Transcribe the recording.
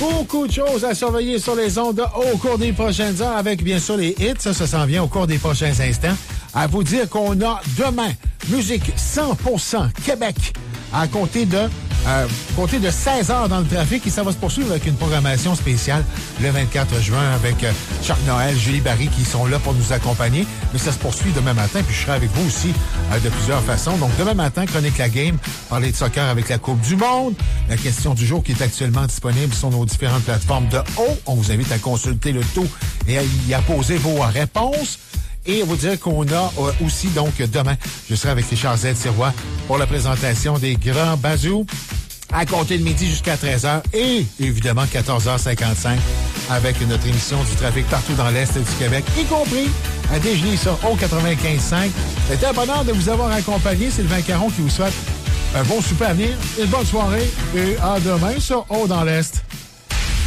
Beaucoup de choses à surveiller sur les ondes au cours des prochaines heures avec, bien sûr, les hits. Ça s'en vient au cours des prochains instants. À vous dire qu'on a demain musique 100% Québec à compter de 16 heures dans le trafic et ça va se poursuivre avec une programmation spéciale le 24 juin avec Chuck Noël, Julie Barry qui sont là pour nous accompagner. Mais ça se poursuit demain matin puis je serai avec vous aussi de plusieurs façons. Donc demain matin, Chronique la Game, parler de soccer avec la Coupe du Monde. La question du jour qui est actuellement disponible sur nos différentes plateformes de haut. On vous invite à consulter le tout et à y apposer vos réponses. Et vous dire qu'on a aussi, donc, demain, je serai avec Richard Z. Sirois pour la présentation des Grands Bazous à compter de midi jusqu'à 13h et, évidemment, 14h55 avec notre émission du trafic partout dans l'Est du Québec, y compris à déjeuner ça au 95.5. C'était un bonheur de vous avoir accompagné. Sylvain Caron qui vous souhaite un bon souper à venir, une bonne soirée et à demain sur Haut dans l'Est.